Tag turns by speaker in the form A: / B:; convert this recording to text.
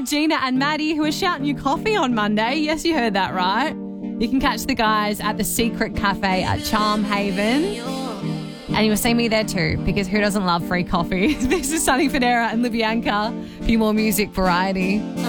A: Gina and Maddie, who are shouting you coffee on Monday. Yes, you heard that right. You can catch the guys at the Secret Cafe at Charm Haven. And you'll see me there too, because who doesn't love free coffee? This is Sunny Federa and Libyanka. A few more music variety.